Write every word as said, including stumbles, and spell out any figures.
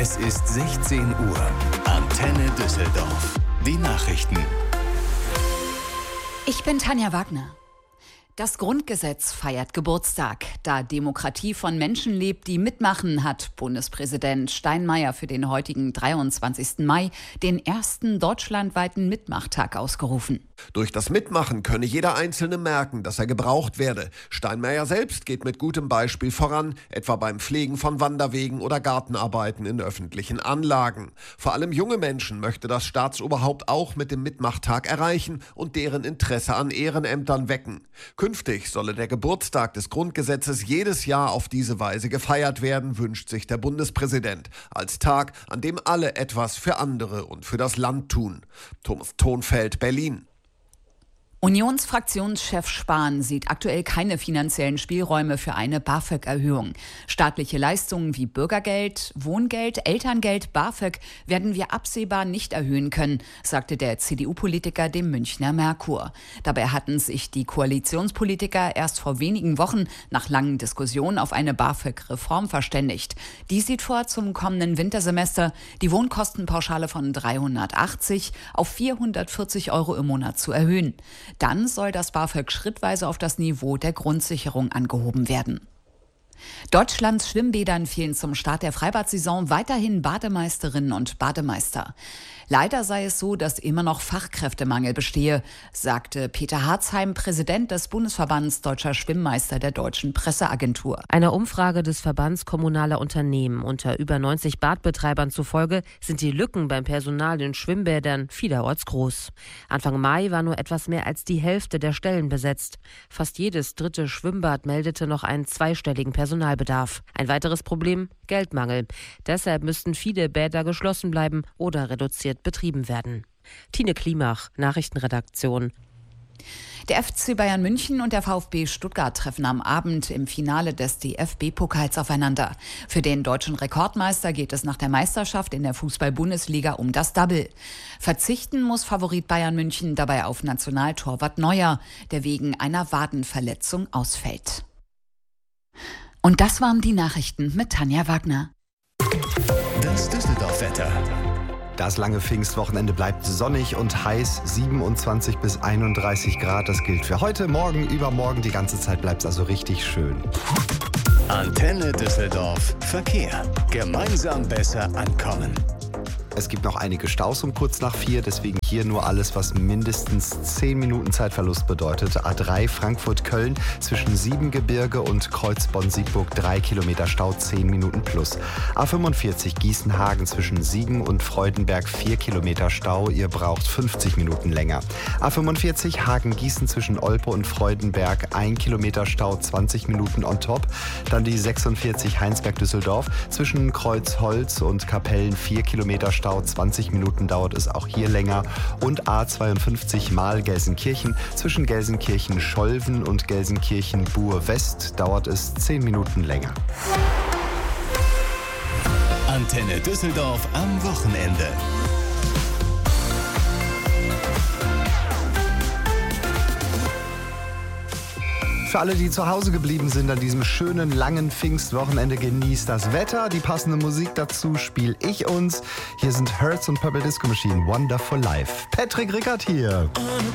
Es ist sechzehn Uhr. Antenne Düsseldorf. Die Nachrichten. Ich bin Tanja Wagner. Das Grundgesetz feiert Geburtstag. Da Demokratie von Menschen lebt, die mitmachen, hat Bundespräsident Steinmeier für den heutigen dreiundzwanzigsten Mai den ersten deutschlandweiten Mitmachtag ausgerufen. Durch das Mitmachen könne jeder Einzelne merken, dass er gebraucht werde. Steinmeier selbst geht mit gutem Beispiel voran, etwa beim Pflegen von Wanderwegen oder Gartenarbeiten in öffentlichen Anlagen. Vor allem junge Menschen möchte das Staatsoberhaupt auch mit dem Mitmachtag erreichen und deren Interesse an Ehrenämtern wecken. Künftig solle der Geburtstag des Grundgesetzes jedes Jahr auf diese Weise gefeiert werden, wünscht sich der Bundespräsident. Als Tag, an dem alle etwas für andere und für das Land tun. Thomas Thonfeld, Berlin. Unionsfraktionschef Spahn sieht aktuell keine finanziellen Spielräume für eine BAföG-Erhöhung. Staatliche Leistungen wie Bürgergeld, Wohngeld, Elterngeld, BAföG werden wir absehbar nicht erhöhen können, sagte der C D U-Politiker dem Münchner Merkur. Dabei hatten sich die Koalitionspolitiker erst vor wenigen Wochen nach langen Diskussionen auf eine BAföG-Reform verständigt. Die sieht vor, zum kommenden Wintersemester die Wohnkostenpauschale von dreihundertachtzig auf vierhundertvierzig Euro im Monat zu erhöhen. Dann soll das BAföG schrittweise auf das Niveau der Grundsicherung angehoben werden. Deutschlands Schwimmbädern fehlen zum Start der Freibad-Saison weiterhin Bademeisterinnen und Bademeister. Leider sei es so, dass immer noch Fachkräftemangel bestehe, sagte Peter Harzheim, Präsident des Bundesverbands Deutscher Schwimmmeister der Deutschen Presseagentur. Einer Umfrage des Verbands kommunaler Unternehmen unter über neunzig Badbetreibern zufolge sind die Lücken beim Personal in Schwimmbädern vielerorts groß. Anfang Mai war nur etwas mehr als die Hälfte der Stellen besetzt. Fast jedes dritte Schwimmbad meldete noch einen zweistelligen Personalbedarf. Ein weiteres Problem: Geldmangel. Deshalb müssten viele Bäder geschlossen bleiben oder reduziert betrieben werden. Tine Klimach, Nachrichtenredaktion. Der F C Bayern München und der VfB Stuttgart treffen am Abend im Finale des D F B-Pokals aufeinander. Für den deutschen Rekordmeister geht es nach der Meisterschaft in der Fußball-Bundesliga um das Double. Verzichten muss Favorit Bayern München dabei auf Nationaltorwart Neuer, der wegen einer Wadenverletzung ausfällt. Und das waren die Nachrichten mit Tanja Wagner. Das Düsseldorf-Wetter. Das lange Pfingstwochenende bleibt sonnig und heiß, siebenundzwanzig bis einunddreißig Grad. Das gilt für heute, morgen, übermorgen. Die ganze Zeit bleibt es also richtig schön. Antenne Düsseldorf. Verkehr. Gemeinsam besser ankommen. Es gibt noch einige Staus um kurz nach vier, deswegen hier nur alles, was mindestens zehn Minuten Zeitverlust bedeutet. A drei Frankfurt-Köln zwischen Siebengebirge und Kreuz-Bonn-Siegburg drei Kilometer Stau, zehn Minuten plus. A fünfundvierzig Gießen-Hagen zwischen Siegen und Freudenberg vier Kilometer Stau, ihr braucht fünfzig Minuten länger. A fünfundvierzig Hagen-Gießen zwischen Olpe und Freudenberg ein Kilometer Stau, zwanzig Minuten on top. Dann die sechsundvierzig Heinsberg-Düsseldorf zwischen Kreuzholz und Kapellen vier Kilometer Stau. Stau, zwanzig Minuten dauert es auch hier länger. Und A zweiundfünfzig Mal Gelsenkirchen zwischen Gelsenkirchen-Scholven und Gelsenkirchen-Buhr-West dauert es zehn Minuten länger. Antenne Düsseldorf am Wochenende. Für alle, die zu Hause geblieben sind an diesem schönen, langen Pfingstwochenende, genießt das Wetter. Die passende Musik dazu spiele ich uns. Hier sind Hertz und Purple Disco Machine, Wonderful Life. Patrick Rickert hier.